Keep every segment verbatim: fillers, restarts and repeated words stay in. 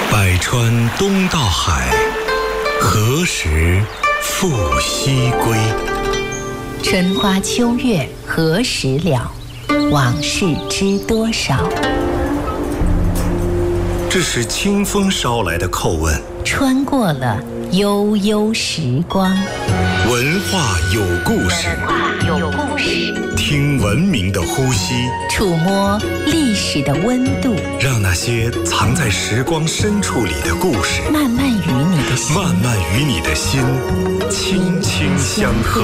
百川东到海，何时复西归？ 春花秋月何时了？往事知多少？ 这是清风捎来的叩问， 穿过了悠悠时光。 文化有故事， 文化有故事， 听文明的呼吸， 触摸历史的温度， 让那些藏在时光深处里的故事， 慢慢与你的心， 慢慢与你的心轻轻相和。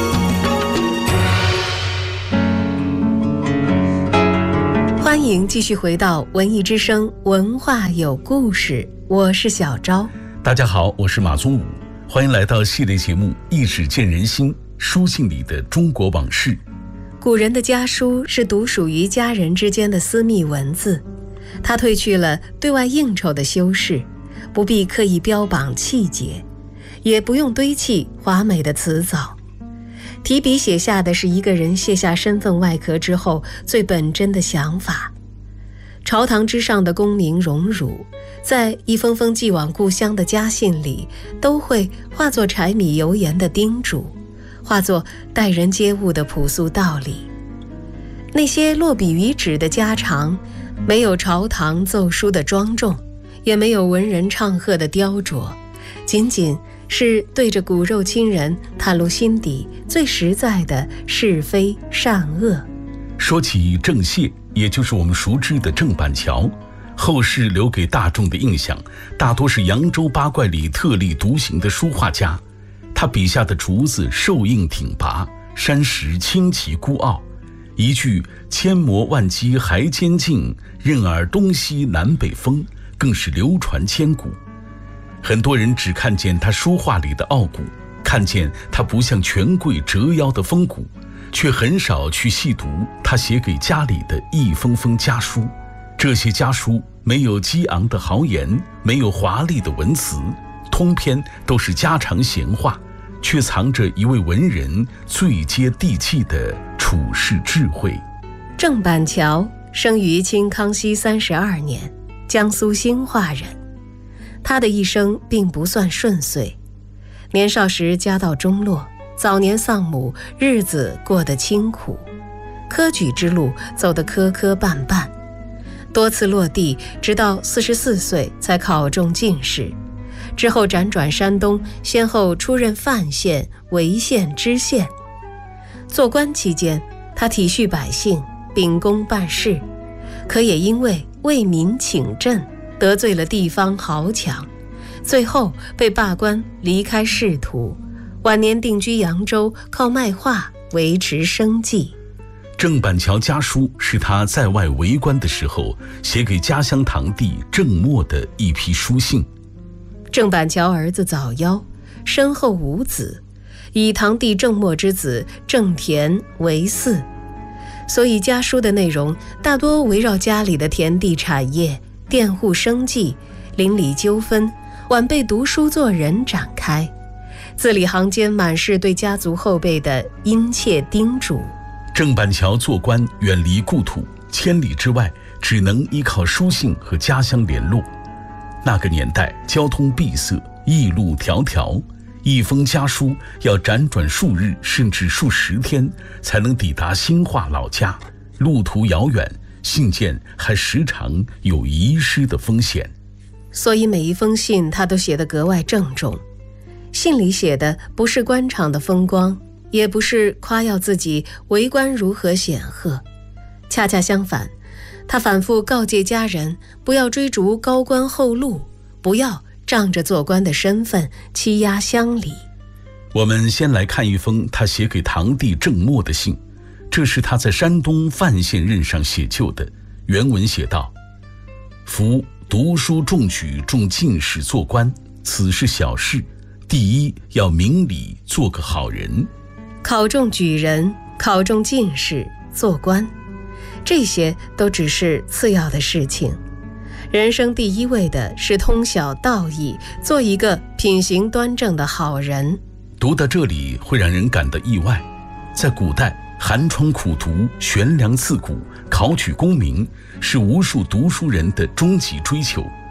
欢迎继续回到文艺之声，文化有故事，我是小昭。 大家好，我是马宗武，欢迎来到系列节目《一纸见人心》，书信里的中国往事。 古人的家书是独属于家人之间的私密文字，它褪去了对外应酬的修饰，不必刻意标榜气节，也不用堆砌华美的辞藻。提笔写下的是一个人卸下身份外壳之后最本真的想法。朝堂之上的功名荣辱，在一封封寄往故乡的家信里，都会化作柴米油盐的叮嘱，化作待人接物的朴素道理。那些落笔于纸的家常，没有朝堂奏书的庄重，也没有文人唱和的雕琢，仅仅是对着骨肉亲人袒露心底最实在的是非善恶。 说起郑燮，也就是我们熟知的郑板桥，后世留给大众的印象大多是扬州八怪里特立独行的书画家。他笔下的竹子瘦硬挺拔，山石清奇孤傲，一句千磨万击还坚劲，任尔东西南北风，更是流传千古。很多人只看见他书画里的傲骨，看见他不向权贵折腰的风骨，却很少去细读他写给家里的一封封家书。这些家书没有激昂的豪言，没有华丽的文辞，通篇都是家常闲话，却藏着一位文人最接地气的处世智慧。 郑板桥生于清康熙三十二年，江苏兴化人。他的一生并不算顺遂，年少时家道中落，早年丧母，日子过得清苦，科举之路走得磕磕绊绊，多次落地，直到四十四岁才考中进士。之后辗转山东，先后出任范县、潍县知县。做官期间，他体恤百姓，秉公办事，可也因为为民请赈，得罪了地方豪强，最后被罢官，离开仕途。晚年定居扬州，靠卖画维持生计。 郑板桥家书是他在外为官的时候写给家乡堂弟郑默的一批书信。 郑板桥儿子早夭，身后无子，以堂弟郑默之子郑田为嗣，所以家书的内容大多围绕家里的田地产业、佃户生计、邻里纠纷、晚辈读书做人展开，字里行间满是对家族后辈的殷切叮嘱。 郑板桥做官远离故土，千里之外只能依靠书信和家乡联络。那个年代交通闭塞，驿路迢迢，一封家书要辗转数日甚至数十天才能抵达兴化老家，路途遥远，信件还时常有遗失的风险。 所以每一封信他都写得格外郑重，信里写的不是官场的风光，也不是夸耀自己为官如何显赫，恰恰相反，他反复告诫家人不要追逐高官厚禄，不要仗着做官的身份欺压乡里。 我们先来看一封他写给堂弟郑默的信，这是他在山东范县任上写就的。原文写道：夫读书中举中进士做官，此是小事，第一要明理，做个好人。 考中举人，考中进士，做官，这些都只是次要的事情。人生第一位的是通晓道义，做一个品行端正的好人。 读到这里会让人感到意外，在古代寒窗苦读，悬梁刺股，考取功名是无数读书人的终极追求。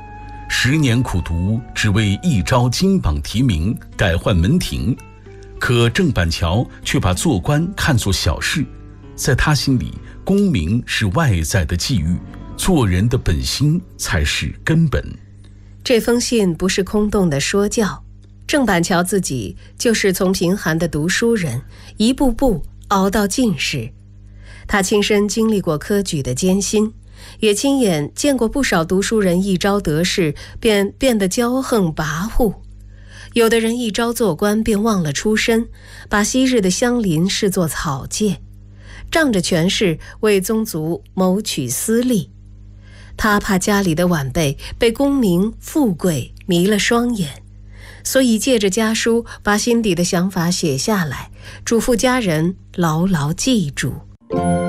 十年苦读，只为一朝金榜题名，改换门庭。可郑板桥却把做官看作小事，在他心里，功名是外在的际遇，做人的本心才是根本。 这封信不是空洞的说教，郑板桥自己就是从贫寒的读书人一步步熬到进士。他亲身经历过科举的艰辛，也亲眼见过不少读书人一朝得势便变得骄横跋扈，有的人一朝做官便忘了出身，把昔日的乡邻视作草芥，仗着权势为宗族谋取私利。他怕家里的晚辈被功名富贵迷了双眼，所以借着家书把心底的想法写下来，嘱咐家人牢牢记住。